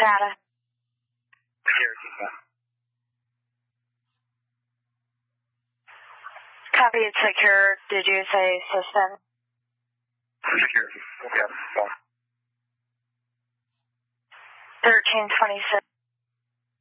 data. Copy it secure. Did you say system? Secure. Okay. 1326.